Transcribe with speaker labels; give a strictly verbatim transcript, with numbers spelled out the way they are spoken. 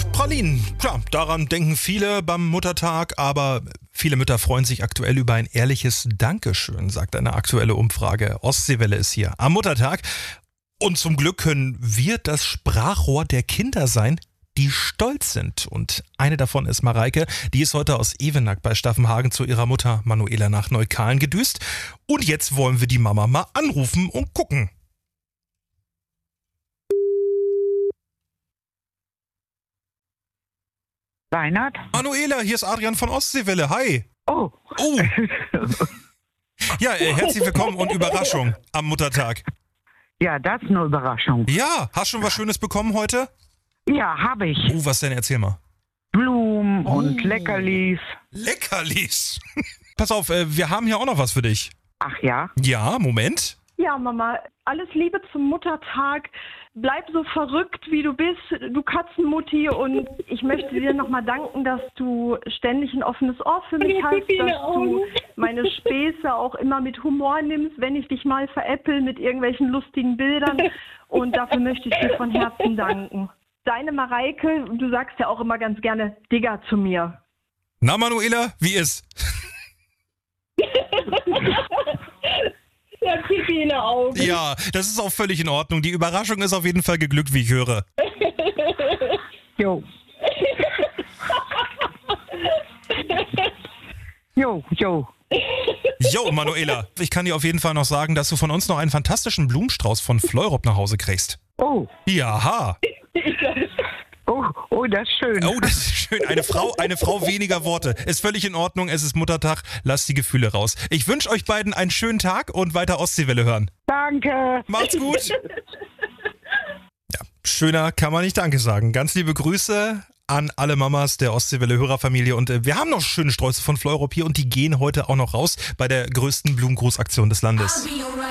Speaker 1: Pralinen, klar, daran denken viele beim Muttertag, aber viele Mütter freuen sich aktuell über ein ehrliches Dankeschön, sagt eine aktuelle Umfrage. Ostseewelle ist hier am Muttertag. Und zum Glück können wir das Sprachrohr der Kinder sein, die stolz sind. Und eine davon ist Mareike, die ist heute aus Evenack bei Staffenhagen zu ihrer Mutter Manuela nach Neukalen gedüst. Und jetzt wollen wir die Mama mal anrufen und gucken.
Speaker 2: Reinhard?
Speaker 1: Manuela, hier ist Adrian von Ostseewelle. Hi.
Speaker 2: Oh.
Speaker 1: Oh. Ja, äh, herzlich willkommen und Überraschung am Muttertag.
Speaker 2: Ja, das ist eine Überraschung.
Speaker 1: Ja, hast schon was Schönes bekommen heute?
Speaker 2: Ja, habe ich.
Speaker 1: Oh, was denn? Erzähl mal.
Speaker 2: Blumen
Speaker 1: Oh.
Speaker 2: und Leckerlis.
Speaker 1: Leckerlis. Pass auf, äh, wir haben hier auch noch was für dich.
Speaker 2: Ach ja?
Speaker 1: Ja, Moment.
Speaker 3: Ja, Mama, alles Liebe zum Muttertag. Bleib so verrückt, wie du bist, du Katzenmutti. Und ich möchte dir nochmal danken, dass du ständig ein offenes Ohr für mich hast, dass du meine Späße auch immer mit Humor nimmst, wenn ich dich mal veräppel mit irgendwelchen lustigen Bildern. Und dafür möchte ich dir von Herzen danken. Deine Mareike, du sagst ja auch immer ganz gerne Digga zu mir.
Speaker 1: Na, Manuela, wie ist?
Speaker 4: Ja, Pipi in den Augen.
Speaker 1: Ja, das ist auch völlig in Ordnung. Die Überraschung ist auf jeden Fall geglückt, wie ich höre.
Speaker 2: Jo. Jo, jo.
Speaker 1: Jo, Manuela, ich kann dir auf jeden Fall noch sagen, dass du von uns noch einen fantastischen Blumenstrauß von Fleurop nach Hause kriegst.
Speaker 2: Oh.
Speaker 1: Ja.
Speaker 2: Oh, oh, das ist schön.
Speaker 1: Oh, das ist schön. Eine Frau, eine Frau weniger Worte. Ist völlig in Ordnung. Es ist Muttertag. Lasst die Gefühle raus. Ich wünsche euch beiden einen schönen Tag und weiter Ostseewelle hören.
Speaker 2: Danke.
Speaker 1: Macht's gut. Ja, schöner kann man nicht Danke sagen. Ganz liebe Grüße an alle Mamas der Ostseewelle-Hörerfamilie. Und äh, wir haben noch schöne Sträuße von Fleurop hier und die gehen heute auch noch raus bei der größten Blumengrußaktion des Landes.